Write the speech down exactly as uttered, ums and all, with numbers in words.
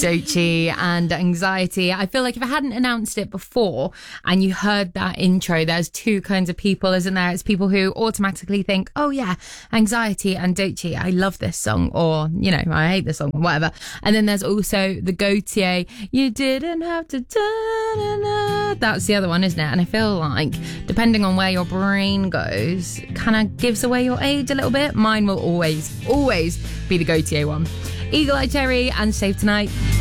Doechii and Anxiety. I feel like if I hadn't announced it before and you heard that intro, there's two kinds of people, isn't there? It's people who automatically think, oh yeah, Anxiety and Doechii, I love this song, or, you know, I hate this song, or whatever. And then there's also the Gaultier, you didn't have to, da-na-na. That's the other one, isn't it? And I feel like, depending on where your brain goes, kind of gives away your age a little bit. Mine will always, always be the Gaultier one. Eagle Eye Cherry and Save Tonight.